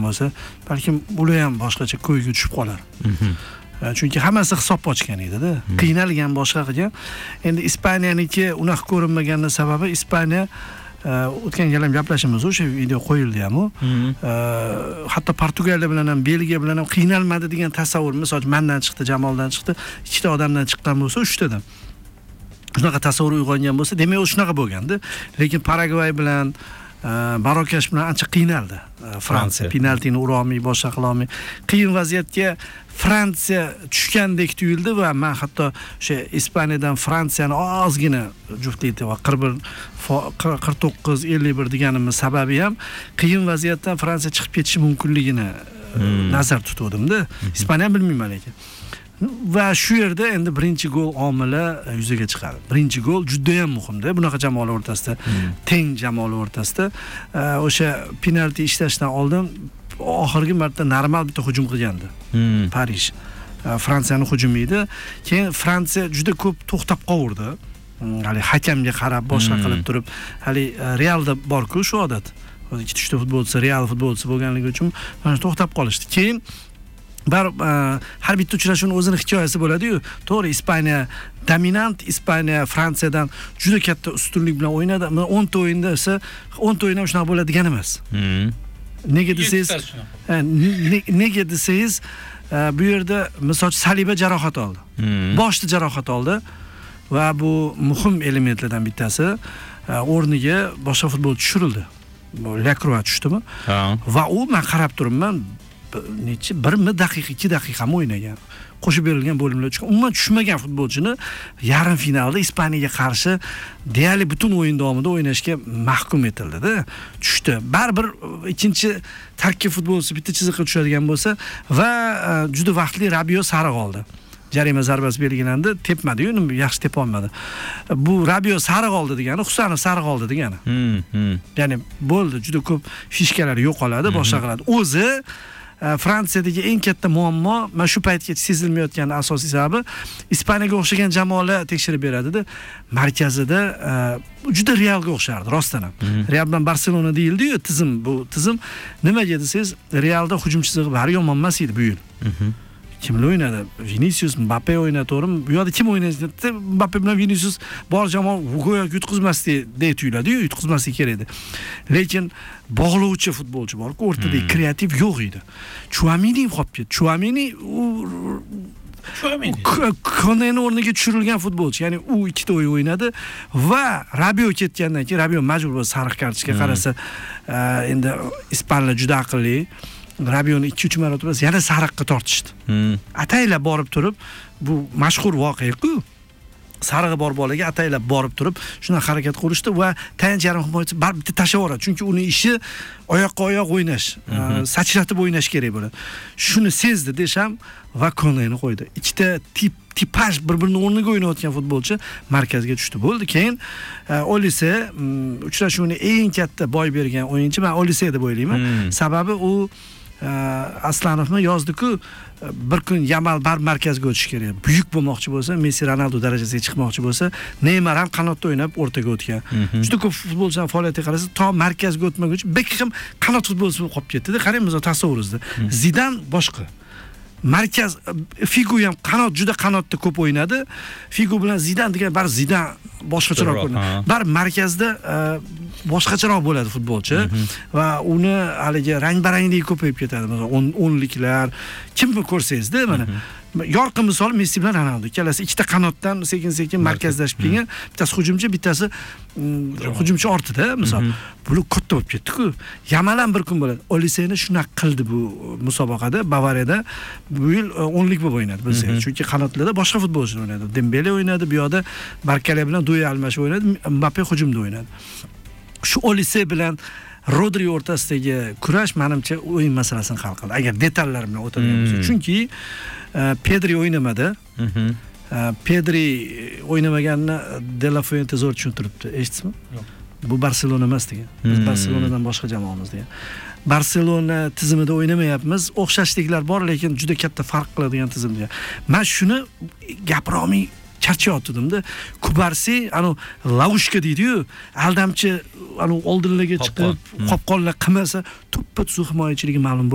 bo'lsa, balkim ular ham boshqacha ko'yga tushib qolar. Chunki hammasi hisob ochgan edi-da. Qiynalgan boshqa qilgan. Endi Ispaniyaniki unaqa ko'rinmaganining sababi Ispaniya o'tgan gal ham gaplashamiz, o'sha video qo'yildi ham u. Hatto Portugaliya bilan ham, Belgiya bilan ham qiynalmadi degan tasavvur, masalan, mendan chiqdi, Jamoldan chiqdi, ikkita odamdan chiqqan bo'lsa, 3 tadan. Shunaqa tasavvur uyg'ongan bo'lsa, demak u shunaqa bo'lgandi. Lekin Paragvay bilan Marokash bilan ancha qiynaldi. Fransiya penaltini ura olmay, boshqa qila olmay, qiyin vaziyatga Fransiya tushgandek tuyuldi va men hatto o'sha Ispaniyadan Fransiyani ozgina juftlikda va 49-51 deganimiz sababi ham qiyin vaziyatdan Fransiya chiqib ketishi mumkinligini nazar tutuvdim-da. Ispaniya bilmayman lekin. Va shu yerda endi birinchi gol omili yuzaga chiqadi. Birinchi gol juda ham muhimda. Bunaqa jamoalar o'rtasida, teng jamoalar o'rtasida o'sha penalti ishlashdan oldin oxirgi marta normal bitta hujum qilgandi. Parij. Fransiyaning hujumi edi. Keyin Fransiya juda ko'p to'xtab qoldi. Hali hakamga qarab boshqa qilib turib, hali Realda bor-ku shu odat. O'zi 2-3 futbolchi, Real futbolchisi bo'lganligi uchun mana to'xtab qolishdi. Keyin har bitta uchrashuvning o'zining hikoyasi bo'ladi-yu. To'g'ri, Ispaniya dominant, Ispaniya Fransiyadan juda katta ustunlik bilan o'ynadi. 10 ta o'yinda esa 10 ta o'yin ham shunaqa bo'ladigan emas. Nega desangiz, bu yerda misol Saliba jarohat oldi. Boshda jarohat oldi va bu muhim elementlardan bittasi. O'rniga boshqa futbolchi tushirildi. Lacroix tushdimi? Va u men qarab turibman, necha 1 daqiqa, 2 daqiqa o'ynagan. Qo'shib berilgan bo'limlar uchun umuman tushmagan futbolchini yarim finalda Ispaniyaga qarshi deyarli butun o'yin davomida o'ynashga mahkum etildi-da. Tushdi. Baribir ikkinchi tarkib futbolchisi bitta chiziqqa tushadigan bo'lsa va juda vaqtli Rabiot sariq oldi. Jarima zarbasi belgilandi, tepmadi-yu, yaxshi tepa olmadi. Bu Rabiot sariq oldi degani, Husanov sariq oldi degani. Ya'ni bo'ldi, juda ko'p fishkalar yo'qoladi, boshqa qiladi. O'zi Fransiyadagi eng katta muammo, mana shu paytgacha sezilmayotgan asosiy sababi Ispaniyaga o'xshagan jamoalar tekshirib beradi-da, markazida juda Realga o'xshardi, rostdan ham. Real bilan Barselona deyildi-yu, bu tizim nimaga desangiz, Realda hujum chizig'i bari yomon emas edi bu yil. Kimlar o'ynadi? Vinicius, Mbappe o'ynadi, to'g'rimi? Bu yerda kim o'ynaydi? Mbappe bilan Vinicius bor jamoa go'yo yutqizmasdi tuyuladi-yu, yutqizmaslik kerak edi. Lekin bog'lovchi futbolchi bor-ku, o'rtada kreativ yo'q edi. Chouameni qolib ketdi. Chouameni Koneni o'rniga tushirilgan futbolchi, ya'ni u ikkita o'yin o'ynadi va Rabiot ketgandan keyin Rabiot majbur bo'ldi sariq kartochka qarasa, endi ispanlar juda aqlli. Rabiotni 2-3 marotaba yana sariqqa tortishdi. Ataylab borib turib, bu mashhur voqea-ku. Sarig'i bor bolaga ataylab borib turib, shuna harakat qilishdi va tayanch yarim himoyachi baribir bitta tashlab yuboradi. Chunki uning ishi oyoqqa oyoq o'ynash, sachratib o'ynash kerak bo'ladi. Shuni sezdi Desham va Koneni qo'ydi. Ikkita tipaj bir-birini o'rniga o'ynayotgan futbolchi markazga tushdi. Bo'ldi. Keyin Olise uchrashuvni eng katta boy bergan o'yinchi, men Olise deb o'ylayman. Sababi u Aslanovni yozdi-ku, bir kun Yamal bar markazga o'tish kerak. Buyuk bo'lmoqchi bo'lsa, Messi, Ronaldo darajasiga chiqmoqchi bo'lsa, Neymar ham qanotda o'ynab o'rtaga o'tgan. Juda ko'p futbolchilar faoliyatiga qarasa, to markazga o'tmaguncha Beckham qanot futbolchisi bo'lib qolib ketdi-da. Qarang, biz tasavvuringizda. Zidan boshqa. Markaz Figu ham juda qanotda ko'p o'ynadi. Figu bilan Zidan degan bar Zidan boshqacharoq ko'rinadi. Bar markazda boshqacharoq bo'ladi futbolchi va uni haligi rang-barangligi ko'payib ketadi. Masalan, 10liklar kimni ko'rsangiz-da, mana yorqin misol Messi bilan Ronaldo. Ikkalasi ikkita qanotdan sekin-sekin markazlashib kelgan. Bittasi hujumchi, bittasi hujumchi ortida, misol. Bu katta bo'lib ketdi-ku. Yamal ham bir kun bo'ladi. Oliseni shunaqa qildi bu musobaqada, Bavariyada bu yil 10lik bo'lib o'ynadi bilsangiz. Chunki qanotlarda boshqa futbolchilar o'ynadi. Dembele o'ynadi, bu yoqda Barkala bilan duel almashib o'ynadi, Mbappe hujumda o'ynadi. Shu Olise bilan Rodri o'rtasidagi kurash menimcha o'yin masalasini hal qildi. Agar detallar bilan o'tadigan bo'lsa, chunki Pedri o'ynamadi. Pedri o'ynamaganini De La Fuente zo'r tushuntiribdi. Eshitdingizmi? Yo'q. Bu Barselona emas degan. Biz Barselonadan boshqa jamoamiz degan. Barselona tizimida o'ynamayapmiz. O'xshashliklar bor, lekin juda katta farq qiladigan tizim degan. Men shuni gapira olmay charchayotdim-da. Kubarsi, lavushka deydi-yu, aldamchi, oldinlarga chiqib, qopqonlar qilmasa, to'ppa tuzuq himoyachiligi ma'lum